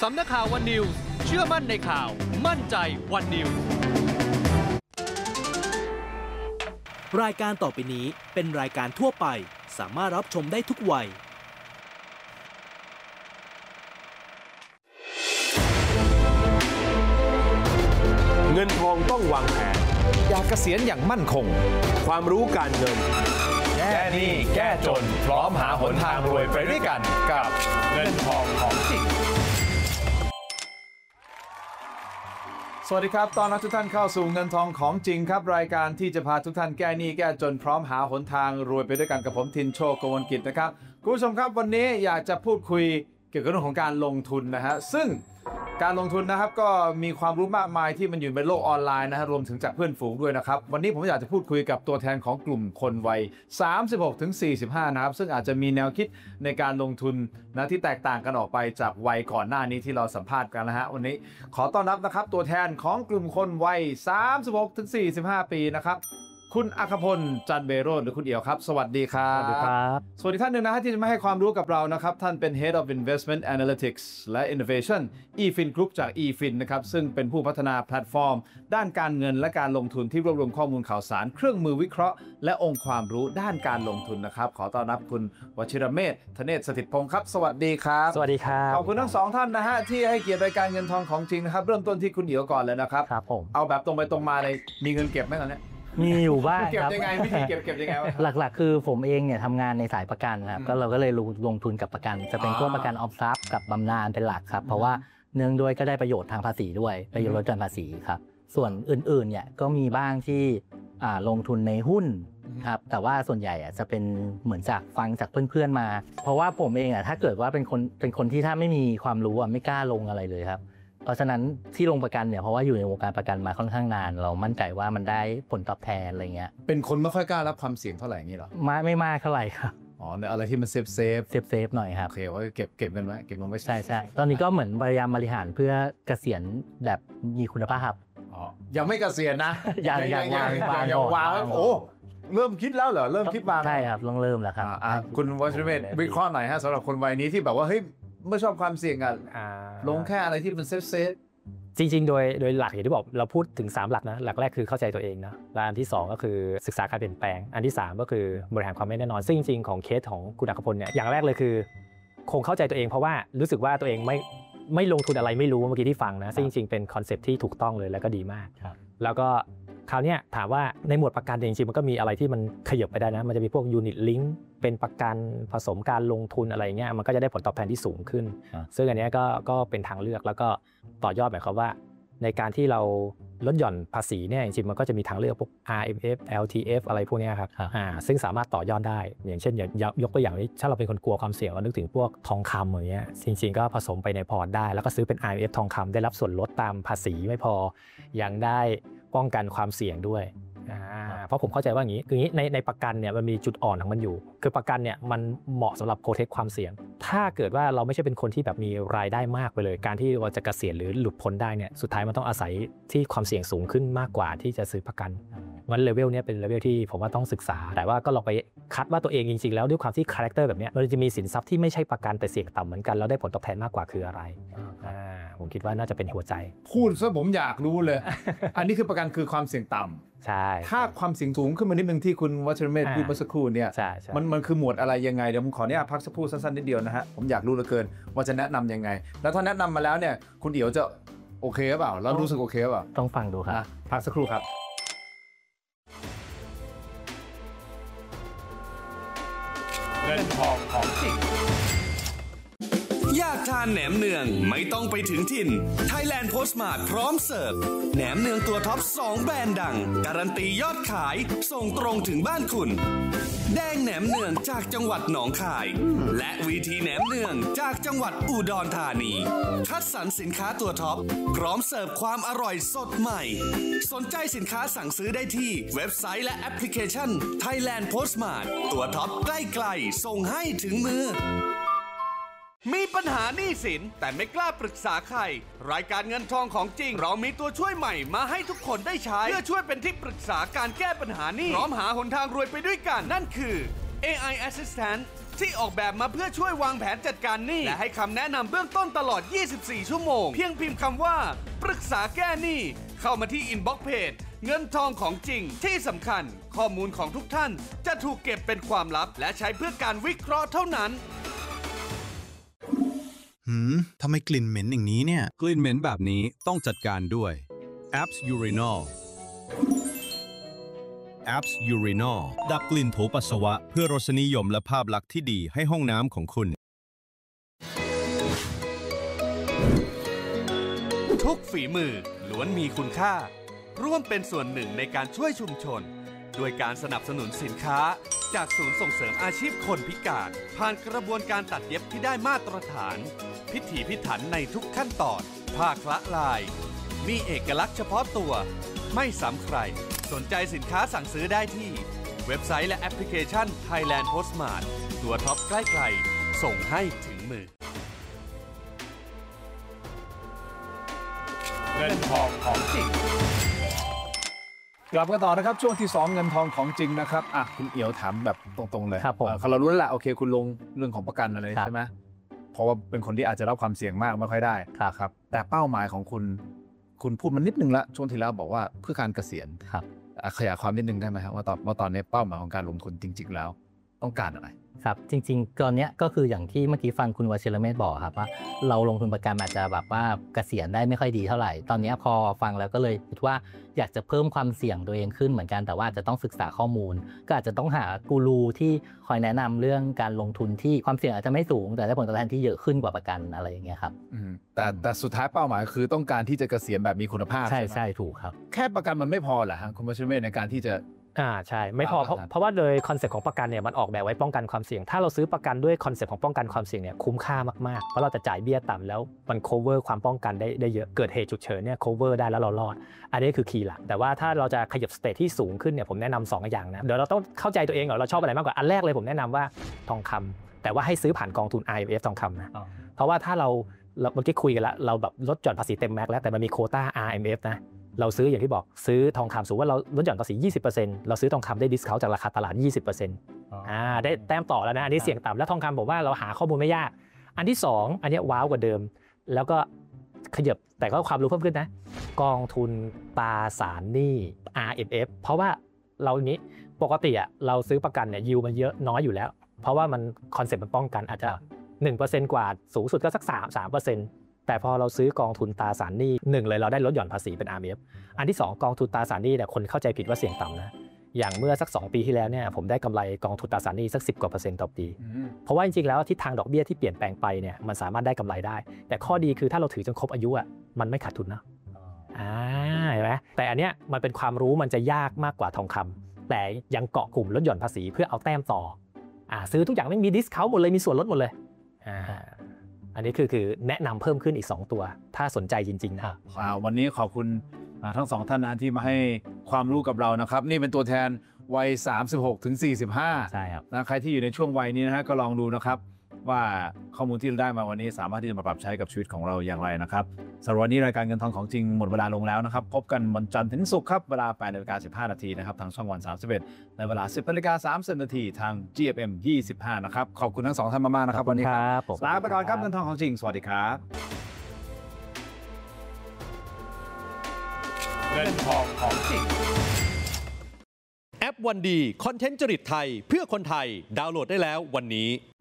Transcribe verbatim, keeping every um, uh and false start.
สำนักข่าววันนิวส์เชื่อมั่นในข่าวมั่นใจวันนิวส์รายการต่อไปนี้เป็นรายการทั่วไปสามารถรับชมได้ทุกวัยเงินทองต้องวางแผนอยากเกษียณอย่างมั่นคงความรู้การเงินแก้หนี้แก้จนพร้อมหาหนทางรวยไปด้วยกันกับเงินทองของจริงสวัสดีครับตอนรับทุกท่านเข้าสู่เงินทองของจริงครับรายการที่จะพาทุกท่านแก้หนี้แก้จนพร้อมหาหนทางรวยไปด้วยกันกับผมทินโชค โกมลกิจนะครับคุณผู้ชมครับวันนี้อยากจะพูดคุยเกี่ยวกับเรื่องของการลงทุนนะฮะซึ่งการลงทุนนะครับก็มีความรู้มากมายที่มันอยู่ในโลกออนไลน์นะฮะรวมถึงจากเพื่อนฝูงด้วยนะครับวันนี้ผมอยากจะพูดคุยกับตัวแทนของกลุ่มคนวัย สามสิบหกถึงสี่สิบห้า นะครับซึ่งอาจจะมีแนวคิดในการลงทุนนะที่แตกต่างกันออกไปจากวัยก่อนหน้านี้ที่เราสัมภาษณ์กันนะฮะวันนี้ขอต้อนรับนะครับตัวแทนของกลุ่มคนวัย สามสิบหกถึงสี่สิบห้า ปีนะครับคุณอัครพลจันเบโรจน์หรือคุณเอี่ยวครับสวัสดีครับสวัสดีครับสวัสดีท่านหนึ่งนะฮะที่จะมาให้ความรู้กับเรานะครับท่านเป็น Head of Investment Analytics และ Innovation อี ฟิน Group จาก อี ฟิน นะครับซึ่งเป็นผู้พัฒนาแพลตฟอร์มด้านการเงินและการลงทุนที่รวบรวมข้อมูลข่าวสารเครื่องมือวิเคราะห์และองค์ความรู้ด้านการลงทุนนะครับขอต้อนรับคุณวชิรเมธ ธเนศสถิตพงศ์ครับสวัสดีครับสวัสดีครับขอบคุณทั้งสองท่านนะฮะที่ให้เกียรติรายการเงินทองของจริงนะครับเริ่มต้นที่คุณเอี่ยวก่อนเลยนะครับครับผมเอาแบบตรงไปตรงมาเลยมีเงินเก็บไหมตอนนี้มีอยู่บ้างเก็บยังไงวิธีเก็บเก็บยังไงวะหลักๆคือผมเองเนี่ยทำงานในสายประกันครับก็เราก็เลยลงลงทุนกับประกันจะเป็นพวกประกันออมทรัพย์กับบำนาญเป็นหลักครับเพราะว่าเนื่องด้วยก็ได้ประโยชน์ทางภาษีด้วยประโยชน์ลดหย่อนภาษีครับส่วนอื่นๆเนี่ยก็มีบ้างที่ลงทุนในหุ้นครับแต่ว่าส่วนใหญ่จะเป็นเหมือนจากฟังจากเพื่อนๆมาเพราะว่าผมเองอ่ะถ้าเกิดว่าเป็นคนเป็นคนที่ถ้าไม่มีความรู้อ่ะไม่กล้าลงอะไรเลยครับเพราะฉะนั้นที่ลงประกันเนี่ยเพราะว่าอยู่ในวงการประกันมาค่อนข้างนานเรามั่นใจว่ามันได้ผลตอบแทนอะไรเงี้ยเป็นคนไม่ค่อยกล้ารับความเสี่ยงเท่าไหร่งี้หรอไม่ไม่มากเท่าไหร่ครับอ๋อในอะไรที่มันเซฟเซฟเซฟเซฟหน่อยครับโอเคว่าเก็บเก็บกันไว้เก็บลงไว้ใช่ใช่ตอนนี้ก็เหมือนพยายามบริหารเพื่อเกษียณแบบมีคุณภาพอ๋อยังไม่เกษียณนะยังยังยังยังวางโอ้เริ่มคิดแล้วเหรอเริ่มคิดวางใช่ครับต้องเริ่มแล้วครับคุณวชิรเมธวิเคราะห์หน่อยฮะสำหรับคนวัยนี้ที่แบบว่าเฮ้ยไม่ชอบความเสี่ยงอ่ะลงแค่อะไรที่มันเซฟเซฟจริงๆโดยโดยหลักอย่างที่บอกเราพูดถึงสามหลักนะหลักแรกคือเข้าใจตัวเองนะและอันที่สองก็คือศึกษาการเปลี่ยนแปลงอันที่สามก็คือบริหารความไม่แน่นอนซึ่งจริงๆของเคสของคุณอัครพลเนี่ยอย่างแรกเลยคือคงเข้าใจตัวเองเพราะว่ารู้สึกว่าตัวเองไม่ไม่ลงทุนอะไรไม่รู้เมื่อกี้ที่ฟังนะซึ่งจริงๆเป็นคอนเซ็ปต์ที่ถูกต้องเลยแล้วก็ดีมากแล้วก็คราวนี้ถามว่าในหมวดประกันจริงๆมันก็มีอะไรที่มันขยับไปได้นะมันจะมีพวกยูนิตลิงก์เป็นประกันผสมการลงทุนอะไรเงี้ยมันก็จะได้ผลตอบแทนที่สูงขึ้นซึ่งอันนี้ก็ก็เป็นทางเลือกแล้วก็ต่อยอดหมายความว่าในการที่เราลดหย่อนภาษีเนี่ยจริงๆมันก็จะมีทางเลือกพวก อาร์ เอ็ม เอฟ แอล ที เอฟ อะไรพวกนี้ครับอ่าซึ่งสามารถต่อยอดได้อย่างเช่นยกตัวอย่างนี้ถ้าเราเป็นคนกลัวความเสี่ยงเรานึกถึงพวกทองคำอย่างเงี้ยจริงๆก็ผสมไปในพอร์ตได้แล้วก็ซื้อเป็น อาร์ เอ็ม เอฟ ทองคำได้รับส่วนลดตามภาษีไม่พอยังได้ป้องกันความเสี่ยงด้วยเพราะผมเข้าใจว่าอย่างนี้คืออย่างนี้ในในประกันเนี่ยมันมีจุดอ่อนของมันอยู่คือประกันเนี่ยมันเหมาะสำหรับโปรเทคความเสี่ยงถ้าเกิดว่าเราไม่ใช่เป็นคนที่แบบมีรายได้มากไปเลยการที่เราจะเกษียณหรือหลุดพ้นได้เนี่ยสุดท้ายมันต้องอาศัยที่ความเสี่ยงสูงขึ้นมากกว่าที่จะซื้อประกันวันเลเวลนี้เป็นเลเวลที่ผมว่าต้องศึกษาแต่ว่าก็ลองไปคัดว่าตัวเองจริงๆแล้วด้วยความที่คาแรคเตอร์แบบนี้มันจะมีสินทรัพย์ที่ไม่ใช่ประกันแต่เสี่ยงต่ำเหมือนกันแล้วได้ผลตอบแทนมากกว่าคืออะไรผมคิดว่าน่าจะเป็นหัวใจพูดซะผมอยากรู้เลย อันนี้คือประกันคือความเสี่ยงต่ำใช่ถ้าความเสี่ยงสูงขึ้นมานิดนึงที่คุณวชิรเมธพูดเมื่อสักครู่เนี่ยมันมันคือหมวดอะไรยังไงเดี๋ยวผมขอเนี่ยพักสักครู่สั้นๆนิดเดียวนะฮะผมอยากรู้เหลือเกินว่าจะแนะนำยังไงแล้วถ้าแนะนำมาแล้วเนี่ยคุณเอี่ยวจะโอเคหรือเปล่าแล้วรู้สึกโอเคหรือเปล่าต้องฟังดูครับพักสักครู่ครับเงินทองของจริงอยากทานแหนมเนืองไม่ต้องไปถึงถิ่น Thailand Postmart พร้อมเสิร์ฟแหนมเนืองตัวท็อปสองแบรนด์ดังการันตียอดขายส่งตรงถึงบ้านคุณแดงแหนมเนืองจากจังหวัดหนองคายและวีทีแหนมเนืองจากจังหวัดอุดรธานีคัดสรรสินค้าตัวท็อปพร้อมเสิร์ฟความอร่อยสดใหม่สนใจสินค้าสั่งซื้อได้ที่เว็บไซต์และแอปพลิเคชัน Thailand Postmart ตัวท็อปใกล้ๆส่งให้ถึงมือมีปัญหาหนี้สินแต่ไม่กล้าปรึกษาใครรายการเงินทองของจริงเรามีตัวช่วยใหม่มาให้ทุกคนได้ใช้เพื่อช่วยเป็นที่ปรึกษาการแก้ปัญหาหนี้พร้อมหาหนทางรวยไปด้วยกันนั่นคือ เอ ไอ Assistant ที่ออกแบบมาเพื่อช่วยวางแผนจัดการหนี้และให้คำแนะนำเบื้องต้นตลอด ยี่สิบสี่ ชั่วโมง เพียงพิมพ์คำว่าปรึกษาแก้หนี้เข้ามาที่อินบ็อกซ์เพจเงินทองของจริงที่สำคัญข้อมูลของทุกท่านจะถูกเก็บเป็นความลับและใช้เพื่อการวิเคราะห์เท่านั้นหืมทำไมกลิ่นเหม็นอย่างนี้เนี่ยกลิ่นเหม็นแบบนี้ต้องจัดการด้วย Abs Urinol Abs Urinol ดับกลิ่นโถปัสสาวะเพื่อรสนิยมและภาพลักษณ์ที่ดีให้ห้องน้ำของคุณทุกฝีมือล้วนมีคุณค่าร่วมเป็นส่วนหนึ่งในการช่วยชุมชนด้วยการสนับสนุนสินค้าจากศูนย์ส่งเสริมอาชีพคนพิการผ่านกระบวนการตัดเย็บที่ได้มาตรฐานพิถีพิถันในทุกขั้นตอนผ้าคละลายมีเอกลักษณ์เฉพาะตัวไม่ซ้ำใครสนใจสินค้าสั่งซื้อได้ที่เว็บไซต์และแอปพลิเคชัน Thailand Postmart ตัวท็อปใกล้ๆส่งให้ถึงมือเงินทองของจริงกลับกันต่อนะครับช่วงที่สองเงินทองของจริงนะครับอ่ะคุณเอี่ยวถามแบบตรงๆเลยครับผมเรารู้แล้วแหละโอเคคุณลงเรื่องของประกันอะไรใช่ไหมเพราะว่าเป็นคนที่อาจจะรับความเสี่ยงมากไม่ค่อยได้ครับแต่เป้าหมายของคุณคุณพูดมันนิดนึงละช่วงที่แล้วบอกว่าเพื่อการเกษียณครับขยายความนิดนึงได้ไหมครับว่าตอนว่าตอนนี้เป้าหมายของการลงทุนจริงๆแล้วต้องการอะไรครับจริงๆตอนนี้ก็คืออย่างที่เมื่อกี้ฟังคุณวชิรเมธบอกครับว่าเราลงทุนประกันอาจจะแบบว่าเกษียณได้ไม่ค่อยดีเท่าไหร่ตอนนี้พอฟังแล้วก็เลยคิดว่าอยากจะเพิ่มความเสี่ยงตัวเองขึ้นเหมือนกันแต่ว่าจะต้องศึกษาข้อมูลก็อาจจะต้องหากูรูที่คอยแนะนำเรื่องการลงทุนที่ความเสี่ยงอาจจะไม่สูงแต่ได้ผลตอบแทนที่เยอะขึ้นกว่าประกันอะไรอย่างเงี้ยครับแต่แต่สุดท้ายเป้าหมายคือต้องการที่จะเกษียณแบบมีคุณภาพใช่ใช่ถูกครับแค่ประกันมันไม่พอเหรอฮะคุณวชิรเมธในการที่จะอ่าใช่ไม่พอเพราะเพราะว่าโดยคอนเซ็ปต์ของประกันเนี่ยมันออกแบบไว้ป้องกันความเสี่ยงถ้าเราซื้อประกันด้วยคอนเซ็ปต์ของป้องกันความเสี่ยงเนี่ยคุ้มค่ามากๆเพราะเราจะจ่ายเบี้ยต่ำแล้วมัน cover ความป้องกันได้ได้เยอะเกิดเหตุฉุกเฉินเนี่ย cover ได้แล้วเรารอดอันนี้คือคีย์หลักแต่ว่าถ้าเราจะขยับสเตจที่สูงขึ้นเนี่ยผมแนะนำสองอย่างนะเดี๋ยวเราต้องเข้าใจตัวเองก่อนเราชอบอะไรมากกว่าอันแรกเลยผมแนะนำว่าทองคำแต่ว่าให้ซื้อผ่านกองทุน อาร์ เอ็ม เอฟ ทองคำนะเพราะว่าถ้าเราเราเมื่อกี้คุยกันแล้วเราแบบลดหย่อนภาษีเต็มแม็กแล้วแต่มันมีโควต้า อาร์ เอ็ม เอฟ นะเราซื้ออย่างที่บอกซื้อทองคำสมมติว่าเราลดหย่อนภาษี ยี่สิบเปอร์เซ็นต์ เราซื้อทองคำได้ดิสเคาท์จากราคาตลาด ยี่สิบเปอร์เซ็นต์ อ่าได้แต้มต่อแล้วนะอันนี้เสี่ยงต่ำแล้วทองคำผมว่าเราหาข้อมูลไม่ยากอันที่สองอันนี้ว้าวกว่าเดิมแล้วก็ขยับแต่ก็ความรู้เพิ่มขึ้นนะกองทุนตราสารหนี้ อาร์ เอ็ม เอฟ เพราะว่าเราอย่างนี้ปกติอ่ะเราซื้อประกันเนี่ยยิวมันเยอะน้อยอยู่แล้วเพราะว่ามันคอนเซ็ปต์มันป้องกันอาจจะ หนึ่งเปอร์เซ็นต์ กว่าสูงสุดก็สักสาม สามเปอร์เซ็นต์แต่พอเราซื้อกองทุนตราสารหนี้หนึ่งเลยเราได้ลดหย่อนภาษีเป็น อาร์ เอ็ม เอฟ อันที่สองกองทุนตราสารหนี้เนี่ยคนเข้าใจผิดว่าเสี่ยงต่ำนะอย่างเมื่อสักสองปีที่แล้วเนี่ยผมได้กำไรกองทุนตราสารหนี้สักสิบกว่าเปอร์เซ็นต์ต่อปีเพราะว่าจริงๆแล้วทิศทางดอกเบี้ยที่เปลี่ยนแปลงไปเนี่ยมันสามารถได้กำไรได้แต่ข้อดีคือถ้าเราถือจนครบอายุอ่ะมันไม่ขาดทุนนะอ่าเห็นไหมแต่อันเนี้ยมันเป็นความรู้มันจะยากมากกว่าทองคำแต่ยังเกาะกลุ่มลดหย่อนภาษีเพื่อเอาแต้มต่ออ่าซื้อทุกอย่างไม่มีดิสเคาท์หมดเลยมีส่วนลดหมดเลยอ่าอันนี้คือคือแนะนำเพิ่มขึ้นอีกสองตัวถ้าสนใจจริงๆนะวันนี้ขอบคุณทั้งสองท่านนะที่มาให้ความรู้กับเรานะครับนี่เป็นตัวแทนวัยสามสิบหกถึงสี่สิบห้าใช่ครับนะใครที่อยู่ในช่วงวัยนี้นะฮะก็ลองดูนะครับว่าข้อมูลที่เราได้มาวันนี้สามารถที่จะมาปรับใช้กับชีวิตของเราอย่างไรนะครับสำหรับวันนี้รายการเงินทองของจริงหมดเวลาลงแล้วนะครับพบกันวันจันทร์ถึงศุกร์ครับเวลา แปดนาฬิกาสิบห้านาทีนะครับทางช่องวันสามสิบเอ็ดในเวลา สิบนาฬิกาสามสิบนาทีทาง จี เอฟ เอ็ม ยี่สิบห้านะครับขอบคุณทั้งสองท่านมากๆนะครับวันนี้ครับลาไปก่อนครับเงินทองของจริงสวัสดีครับเงินทองของจริงแอปวันดีคอนเทนต์จริตไทยเพื่อคนไทยดาวน์โหลดได้แล้ววันนี้